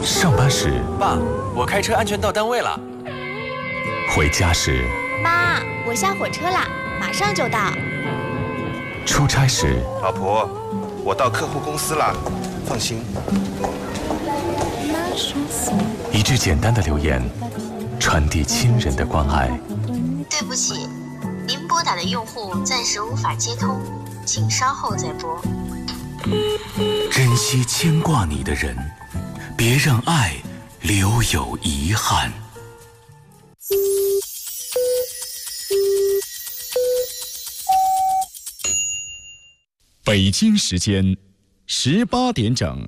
上班时， 爸，我开车安全到单位了。 回家时， 妈，我下火车啦，马上就到。 出差时， 老婆，我到客户公司啦，放心。 一句简单的留言，传递亲人的关爱。 对不起，您拨打的用户暂时无法接通，请稍后再拨。 珍惜牵挂你的人，别让爱留有遗憾。 北京时间18点整。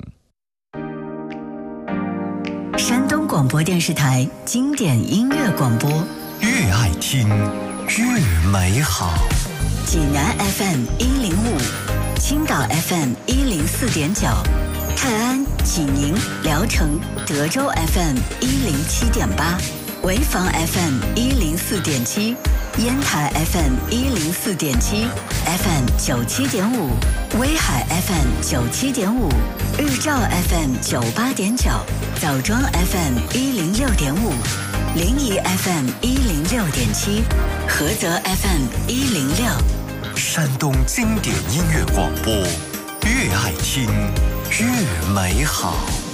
山东广播电视台经典音乐广播， 越爱听越美好。 济南 FM 105，青岛 FM 104.9，泰安、济宁、聊城、德州 FM 107.8，潍坊 FM 104.7，烟台 FM 104.7，FM 97.5，威海 FM 97.5，日照 FM 98.9，枣庄 FM 106.5，临沂 FM 106.7，菏泽 FM 106。 山东经典音乐广播，越爱听越美好。